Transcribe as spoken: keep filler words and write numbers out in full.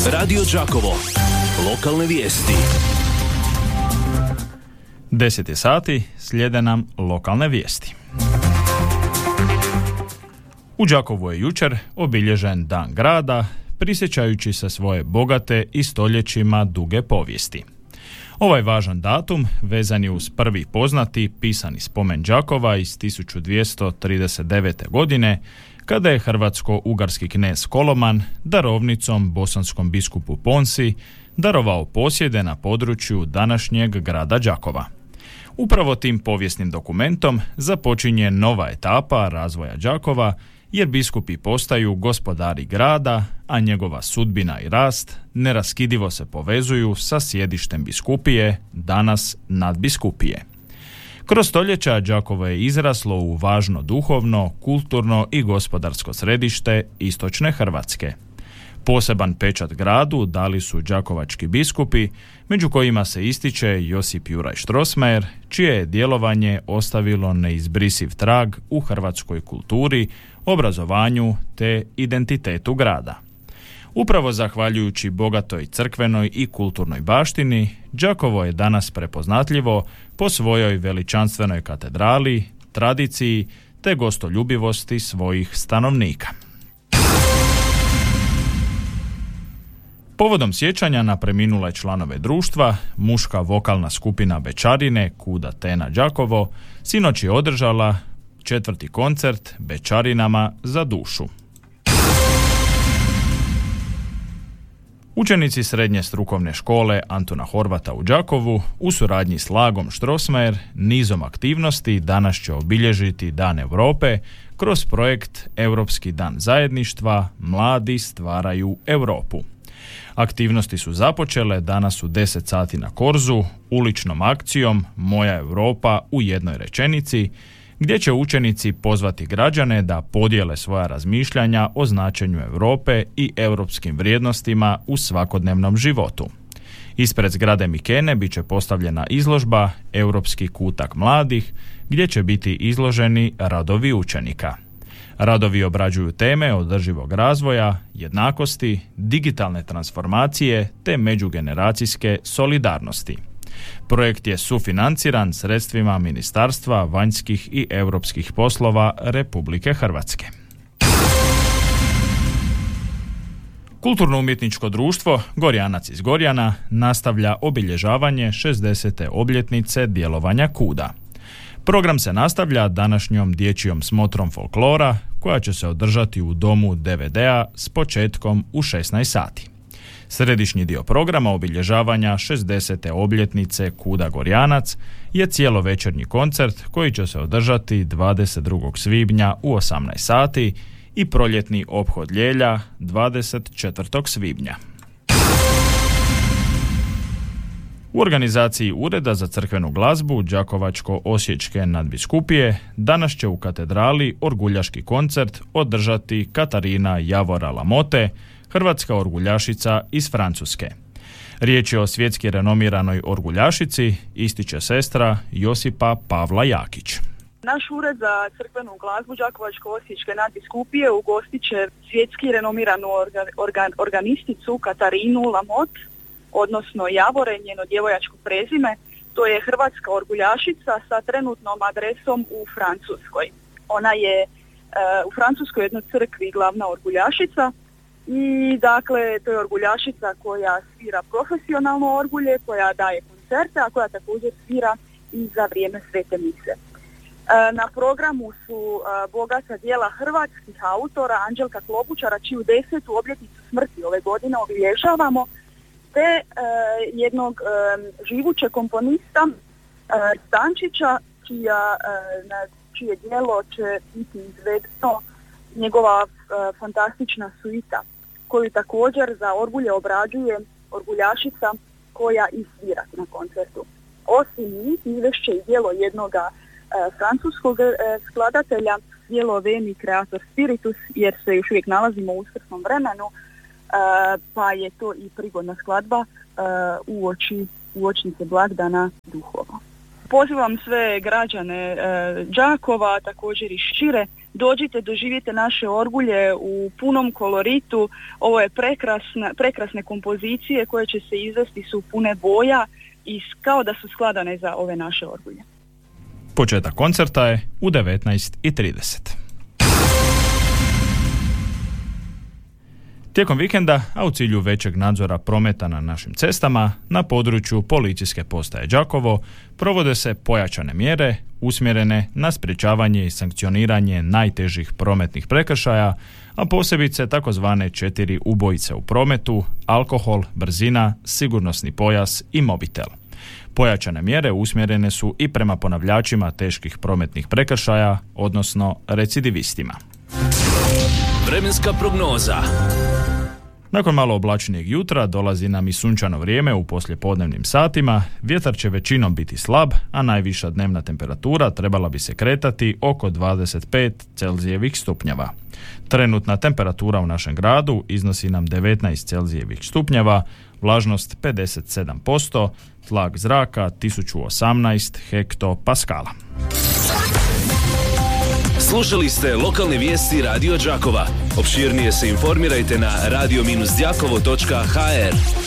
Radio Đakovo. Lokalne vijesti. deset je sati, slijede nam lokalne vijesti. U Đakovu je jučer obilježen Dan grada, prisjećajući se svoje bogate i stoljećima duge povijesti. Ovaj važan datum vezan je uz prvi poznati pisani spomen Đakova iz tisuću dvjesto trideset devete. godine, kada je hrvatsko-ugarski knez Koloman darovnicom bosanskom biskupu Ponsi darovao posjede na području današnjeg grada Đakova. Upravo tim povijesnim dokumentom započinje nova etapa razvoja Đakova, jer biskupi postaju gospodari grada, a njegova sudbina i rast neraskidivo se povezuju sa sjedištem biskupije, danas nadbiskupije. Kroz stoljeća Đakovo je izraslo u važno duhovno, kulturno i gospodarsko središte istočne Hrvatske. Poseban pečat gradu dali su đakovački biskupi, među kojima se ističe Josip Juraj Strossmayer, čije je djelovanje ostavilo neizbrisiv trag u hrvatskoj kulturi, obrazovanju te identitetu grada. Upravo zahvaljujući bogatoj crkvenoj i kulturnoj baštini, Đakovo je danas prepoznatljivo po svojoj veličanstvenoj katedrali, tradiciji te gostoljubivosti svojih stanovnika. Povodom sjećanja na preminule članove društva, muška vokalna skupina Bećarine Kuda Tena Đakovo sinoć je održala četvrti koncert Bećarinama za dušu. Učenici srednje strukovne škole Antuna Horvata u Đakovu u suradnji s Lagom Strossmayer nizom aktivnosti danas će obilježiti Dan Europe kroz projekt Europski dan zajedništva Mladi stvaraju Europu. Aktivnosti su započele danas u deset sati na Korzu, uličnom akcijom Moja Europa u jednoj rečenici, gdje će učenici pozvati građane da podijele svoja razmišljanja o značenju Europe i europskim vrijednostima u svakodnevnom životu. Ispred zgrade Mikene bit će postavljena izložba Europski kutak mladih, gdje će biti izloženi radovi učenika. Radovi obrađuju teme održivog razvoja, jednakosti, digitalne transformacije te međugeneracijske solidarnosti. Projekt je sufinanciran sredstvima Ministarstva vanjskih i europskih poslova Republike Hrvatske. Kulturno-umjetničko društvo Gorjanac iz Gorjana nastavlja obilježavanje šezdesete obljetnice djelovanja KUD-a. Program se nastavlja današnjom dječjom smotrom folklora koja će se održati u domu D V D-a s početkom u šesnaest sati. Središnji dio programa obilježavanja šezdesete obljetnice KUD-a Gorjanac je cijelovečernji koncert koji će se održati dvadeset drugog svibnja u osamnaest sati i proljetni ophod Ljelja dvadeset četvrtog svibnja. U organizaciji Ureda za crkvenu glazbu Đakovačko-osječke nadbiskupije danas će u katedrali orguljaški koncert održati Katarina Javora Lamote, hrvatska orguljašica iz Francuske. Riječ je o svjetski renomiranoj orguljašici, ističe sestra Josipa Pavla Jakić. Naš ured za crkvenu glazbu Đakovačko-osječke nadbiskupije ugostit će svjetski renomiranu organ, organ, organisticu Katarinu Lamote, odnosno Javore, njeno djevojačko prezime. To je hrvatska orguljašica sa trenutnom adresom u Francuskoj. Ona je e, u Francuskoj jednoj crkvi glavna orguljašica i dakle to je orguljašica koja svira profesionalno orgulje, koja daje koncerte, a koja također svira i za vrijeme svete mise. E, na programu su e, bogata djela hrvatskih autora Anđelka Klobučara, čiju desetu obljetnicu smrti ove godine obilježavamo, te e, jednog e, živuće komponista e, Stančića, čija, e, na čije djelo će biti izvedeno njegova e, fantastična suita, koju također za orgulje obrađuje orguljašica koja i svira na koncertu. Osim njih izvešće i djelo jednog e, francuskog e, skladatelja, djelo Veni Creator Spiritus, jer se još uvijek nalazimo u uskrsnom vremenu, Uh, pa je to i prigodna skladba uh, uoči uočnice blagdana duhova. Pozivam sve građane uh, Đakova, također i šire, Dođite, doživite naše orgulje u punom koloritu. Ovo je prekrasna, prekrasne kompozicije koje će se izvesti, su pune boja i kao da su skladane za ove naše orgulje. Početak koncerta je u devetnaest i trideset. Tijekom vikenda, a u cilju većeg nadzora prometa na našim cestama, na području policijske postaje Đakovo provode se pojačane mjere usmjerene na sprječavanje i sankcioniranje najtežih prometnih prekršaja, a posebice takozvane četiri ubojice u prometu: alkohol, brzina, sigurnosni pojas i mobitel. Pojačane mjere usmjerene su i prema ponavljačima teških prometnih prekršaja, odnosno recidivistima. Vremenska prognoza. Nakon malo oblačnijeg jutra dolazi nam i sunčano vrijeme u poslijepodnevnim satima. Vjetar će većinom biti slab, a najviša dnevna temperatura trebala bi se kretati oko dvadeset pet Celzijevih stupnjeva. Trenutna temperatura u našem gradu iznosi nam devetnaest Celzijevih stupnjeva, vlažnost pedeset sedam posto, tlak zraka tisuću osamnaest hektopaskala. Slušali ste lokalne vijesti Radio Đakova. Opširnije se informirajte na radio dash đakovo točka ha er.